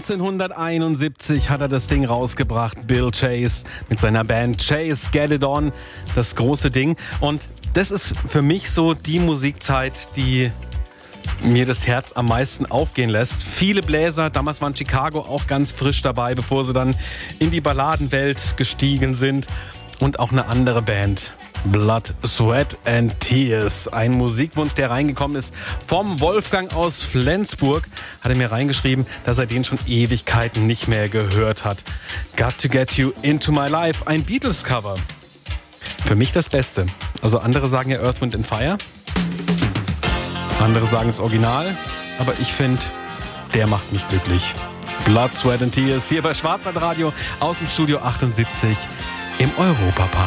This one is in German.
1971 hat er das Ding rausgebracht, Bill Chase, mit seiner Band Chase Get It On, das große Ding. Und das ist für mich so die Musikzeit, die mir das Herz am meisten aufgehen lässt. Viele Bläser, damals waren Chicago auch ganz frisch dabei, bevor sie dann in die Balladenwelt gestiegen sind. Und auch eine andere Band, Blood, Sweat and Tears. Ein Musikwunsch, der reingekommen ist vom Wolfgang aus Flensburg. Hat er mir reingeschrieben, dass er den schon Ewigkeiten nicht mehr gehört hat. Got to Get You Into My Life, ein Beatles-Cover. Für mich das Beste. Also andere sagen ja Earth, Wind and Fire. Andere sagen es Original. Aber ich finde, der macht mich glücklich. Blood, Sweat and Tears hier bei Schwarzwaldradio aus dem Studio 78 im Europapark.